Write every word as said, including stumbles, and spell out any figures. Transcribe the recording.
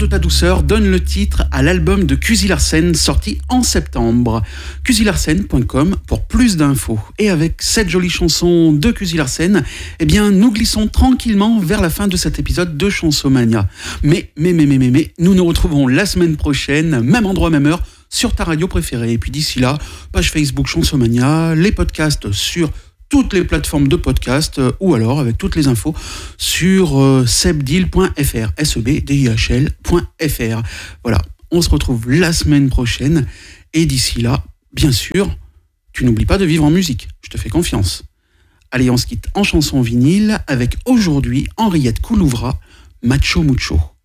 ta douceur donne le titre à l'album de Cusy Larsen sorti en septembre. cusy larsen point com pour plus d'infos. Et avec cette jolie chanson de Cusy Larsen, eh bien, nous glissons tranquillement vers la fin de cet épisode de Chansomania. Mais, mais, mais, mais, mais, mais, nous nous retrouvons la semaine prochaine, même endroit, même heure, sur ta radio préférée. Et puis d'ici là, page Facebook Chansomania, les podcasts sur toutes les plateformes de podcast euh, ou alors avec toutes les infos sur euh, sebdeal point f r, S E B D I H L point F R. Voilà, on se retrouve la semaine prochaine et d'ici là, bien sûr, tu n'oublies pas de vivre en musique, je te fais confiance. Allez, on se quitte en chanson vinyle avec aujourd'hui Henriette Coulouvra, Macho Mucho.